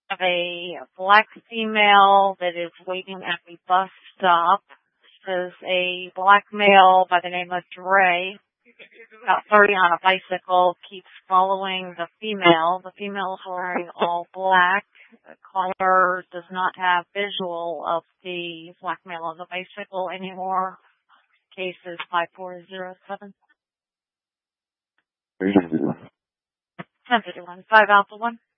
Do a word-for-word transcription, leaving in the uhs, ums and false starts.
of a black female that is waiting at the bus stop. There's a black male by the name of Dre, about thirty, on a bicycle, keeps following the female. The female is wearing all black. The caller does not have visual of the black male on the bicycle anymore. Case is five four zero seven. ten fifty-one. five Alpha one.